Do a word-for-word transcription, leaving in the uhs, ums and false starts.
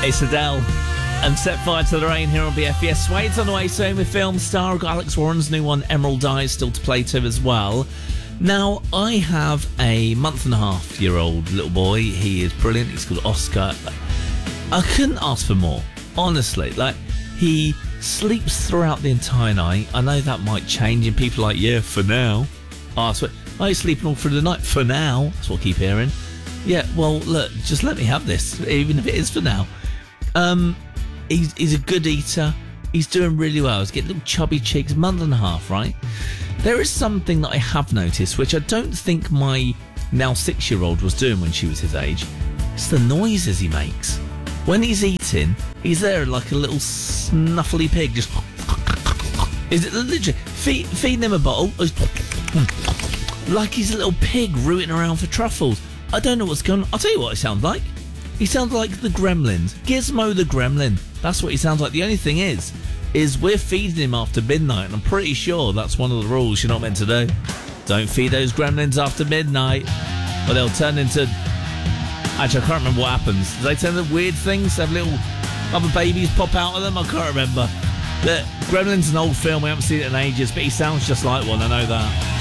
It's Adele and Set Fire to the Rain here on B F B S. Wade's on the way soon with film star. We've got Alex Warren's new one, Emerald Eyes, still to play to as well. Now, I have a month and a half year old little boy. He is brilliant. He's called Oscar. I couldn't ask for more, honestly. Like, he sleeps throughout the entire night. I know that might change, and people are like, yeah, for now. Oh, I swear, oh, he's sleeping all through the night. For now. That's what I keep hearing. Yeah, well, look, just let me have this, even if it is for now. Um, he's, he's a good eater. He's doing really well. He's getting little chubby cheeks, month and a half, right? There is something that I have noticed, which I don't think my now six-year-old was doing when she was his age. It's the noises he makes. When he's eating, he's there like a little snuffly pig, just... Is it legit? Feed, feeding him a bottle, like he's a little pig rooting around for truffles. I don't know what's going on. I'll tell you what he sounds like. He sounds like the Gremlins. Gizmo the Gremlin. That's what he sounds like. The only thing is, is we're feeding him after midnight, and I'm pretty sure that's one of the rules you're not meant to do. Don't feed those gremlins after midnight, or they'll turn into... Actually, I can't remember what happens. Do they turn into weird things? Have little other babies pop out of them? I can't remember. The Gremlins is an old film. We haven't seen it in ages, but he sounds just like one. I know that.